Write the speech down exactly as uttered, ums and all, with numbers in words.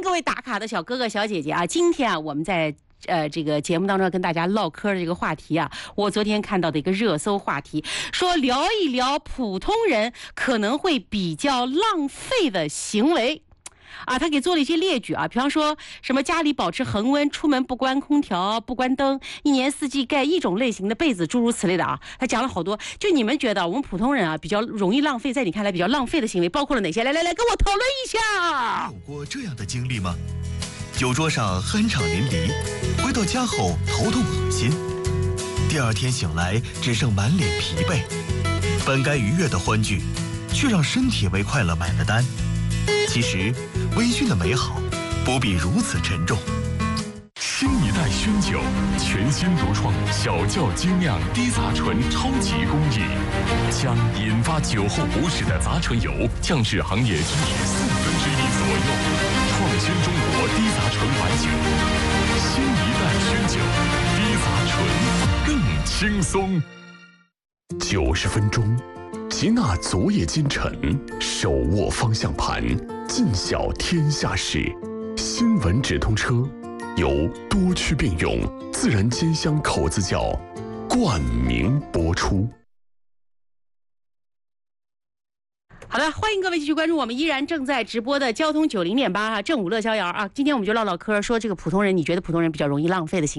迎各位打卡的小哥哥小姐姐啊！今天啊，我们在呃这个节目当中跟大家唠嗑的这个话题啊，我昨天看到的一个热搜话题，说聊一聊普通人可能会比较浪费的行为。啊，他给做了一些列举啊，比方说什么家里保持恒温，出门不关空调、不关灯，一年四季盖一种类型的被子，诸如此类的啊。他讲了好多。就你们觉得我们普通人啊比较容易浪费，在你看来比较浪费的行为包括了哪些？来来来，跟我讨论一下。 有过这样的经历吗？酒桌上酣畅淋漓，回到家后头痛恶心，第二天醒来只剩满脸疲惫，本该愉悦的欢聚，却让身体为快乐买了单。其实，微醺的美好不必如此沉重。 新一代熏酒，全新独创小窖精酿低杂醇超级工艺，将引发酒后不适的杂醇油降至行业低于四分之一左右，创新中国低杂醇白酒。新一代熏酒，低杂醇更轻松。九十分钟。吉纳昨夜今晨，手握方向盘，尽晓天下事。新闻直通车，由多区并用自然煎香口子窖冠名播出。 好的，欢迎各位继续关注我们依然正在直播的交通九零点八正午乐逍遥啊。今天我们就唠唠嗑，说这个普通人，你觉得普通人比较容易浪费的行为？